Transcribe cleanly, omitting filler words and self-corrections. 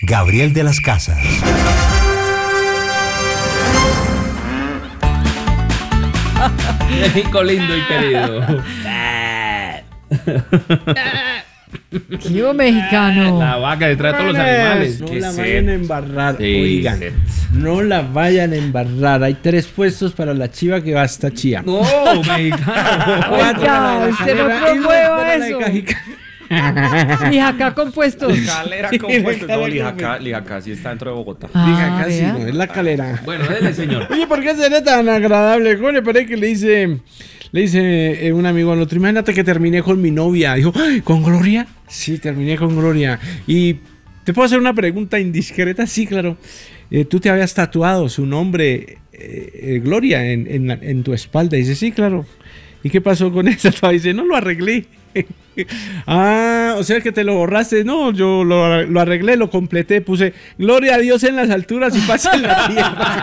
Gabriel de las Casas. México lindo y querido. ¿Qué hubo, mexicano? La vaca detrás de todos los animales. No la vayan a embarrar, Sí, oigan. set. No la vayan a embarrar. Hay 3 puestos para la chiva que va hasta Chía. No, mexicano. 4 para la de usted no Calera y 2 promueva para la de eso. Cajica. Y acá compuestos. Calera compuesto. No, Lijacá sí está dentro de Bogotá. Diga casi, vea. no, es la calera. Bueno, dele, señor. Oye, ¿por qué será tan agradable? ¿Cómo le parece que le dice un amigo al otro? Imagínate que terminé con mi novia. Dijo, "Ay, ¿con Gloria?" Sí, terminé con Gloria. Y ¿te puedo hacer una pregunta indiscreta? Sí, claro. Tú te habías tatuado su nombre, Gloria, en tu espalda. Dice, sí, claro. ¿Y qué pasó con esa? Dice, no, lo arreglé. Ah, o sea que te lo borraste. No, yo lo arreglé, lo completé. Puse, gloria a Dios en las alturas y paz en la tierra.